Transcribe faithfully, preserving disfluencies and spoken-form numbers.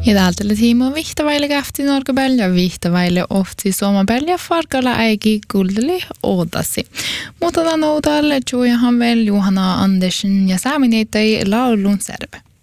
Ja täältä tiimo vihtavaille kähti norkapäällä ja vihtavaille ohti suomapäällä ja farkalla äiki kuldeli ootasi. Mutta tämän oudalle Jojahan vielä Juhana Andersen ja saamineitai laulun särve.